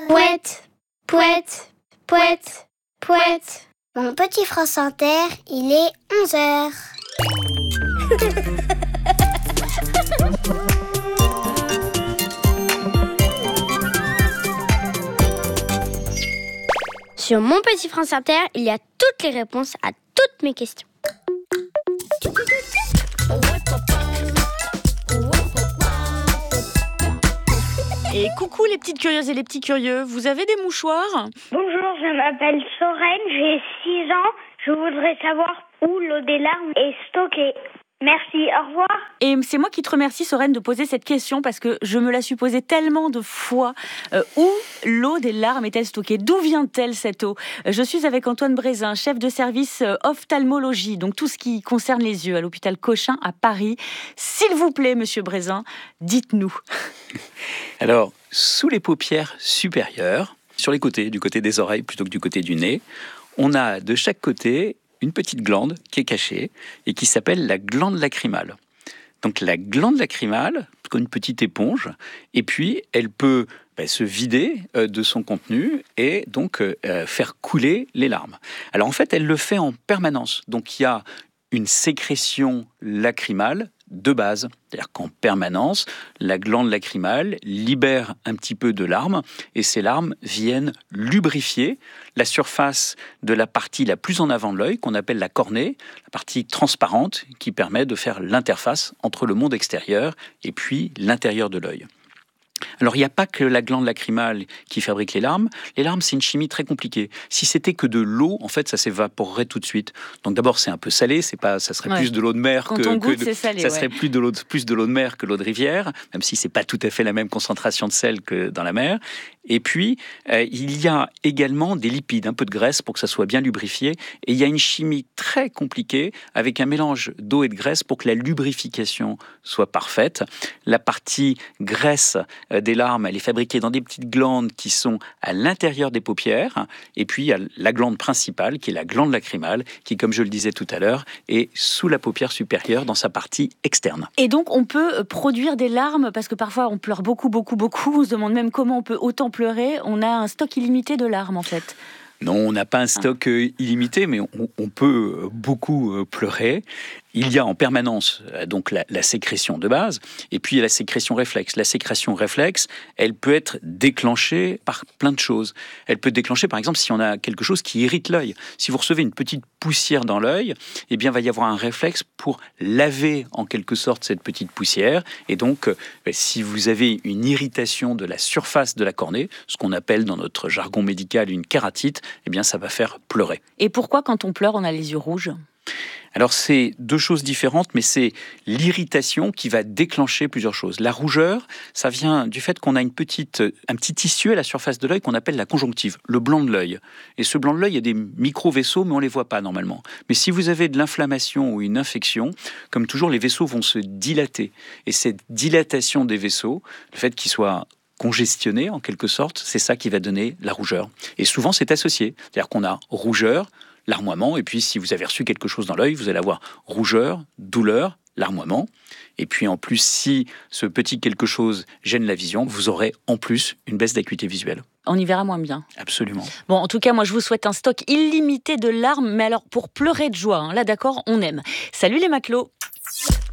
Pouette, pouette, pouette, pouette. Mon petit France Inter, il est 11h. Sur mon petit France Inter, il y a toutes les réponses à toutes mes questions. Et coucou les petites curieuses et les petits curieux, vous avez des mouchoirs ? Bonjour, je m'appelle Sorène, j'ai 6 ans. Je voudrais savoir où l'eau des larmes est stockée. Merci, au revoir. Et c'est moi qui te remercie, Sorène, de poser cette question parce que je me la suis posée tellement de fois. Où l'eau des larmes est-elle stockée ? D'où vient-elle cette eau ? Je suis avec Antoine Brézin, chef de service ophtalmologie, donc tout ce qui concerne les yeux à l'hôpital Cochin à Paris. S'il vous plaît, monsieur Brézin, dites-nous. Alors, sous les paupières supérieures, sur les côtés, du côté des oreilles plutôt que du côté du nez, on a de chaque côté une petite glande qui est cachée et qui s'appelle la glande lacrymale. Donc la glande lacrymale, comme une petite éponge, et puis elle peut se vider de son contenu et donc faire couler les larmes. Alors en fait, elle le fait en permanence. Donc il y a une sécrétion lacrymale de base. C'est-à-dire qu'en permanence, la glande lacrymale libère un petit peu de larmes et ces larmes viennent lubrifier la surface de la partie la plus en avant de l'œil, qu'on appelle la cornée, la partie transparente qui permet de faire l'interface entre le monde extérieur et puis l'intérieur de l'œil. Alors, il n'y a pas que la glande lacrymale qui fabrique les larmes. Les larmes, c'est une chimie très compliquée. Si c'était que de l'eau, en fait, ça s'évaporerait tout de suite. Donc, d'abord, c'est un peu salé. C'est pas, ça serait plus de l'eau de mer Quand on goûte, c'est salé, ça serait plus de l'eau de mer que l'eau de rivière, même si c'est pas tout à fait la même concentration de sel que dans la mer. Et puis, il y a également des lipides, un peu de graisse pour que ça soit bien lubrifié. Et il y a une chimie très compliquée avec un mélange d'eau et de graisse pour que la lubrification soit parfaite. La partie graisse des larmes, elle est fabriquée dans des petites glandes qui sont à l'intérieur des paupières. Et puis, il y a la glande principale, qui est la glande lacrymale, qui, comme je le disais tout à l'heure, est sous la paupière supérieure dans sa partie externe. Et donc, on peut produire des larmes, parce que parfois, on pleure beaucoup. On se demande même comment on peut autant pleurer. On a un stock illimité de larmes, en fait. Non, on n'a pas un stock illimité, mais on peut beaucoup pleurer. Il y a en permanence donc la sécrétion de base, et puis il y a la sécrétion réflexe. La sécrétion réflexe, elle peut être déclenchée par plein de choses. Elle peut être déclenchée, par exemple, si on a quelque chose qui irrite l'œil. Si vous recevez une petite poussière dans l'œil, eh bien, il va y avoir un réflexe pour laver en quelque sorte cette petite poussière. Et donc, si vous avez une irritation de la surface de la cornée, ce qu'on appelle dans notre jargon médical une kératite, eh bien, ça va faire pleurer. Et pourquoi, quand on pleure, on a les yeux rouges ? Alors, c'est deux choses différentes, mais c'est l'irritation qui va déclencher plusieurs choses. La rougeur, ça vient du fait qu'on a un petit tissu à la surface de l'œil qu'on appelle la conjonctive, le blanc de l'œil. Et ce blanc de l'œil, il y a des micro-vaisseaux, mais on ne les voit pas normalement. Mais si vous avez de l'inflammation ou une infection, comme toujours, les vaisseaux vont se dilater. Et cette dilatation des vaisseaux, le fait qu'ils soient congestionnés en quelque sorte, c'est ça qui va donner la rougeur. Et souvent, c'est associé. C'est-à-dire qu'on a rougeur, larmoiement, et puis si vous avez reçu quelque chose dans l'œil, vous allez avoir rougeur, douleur, larmoiement. Et puis en plus, si ce petit quelque chose gêne la vision, vous aurez en plus une baisse d'acuité visuelle. On y verra moins bien. Absolument. Bon, en tout cas, moi, je vous souhaite un stock illimité de larmes, mais alors pour pleurer de joie, hein. Là, d'accord, on aime. Salut les matelots.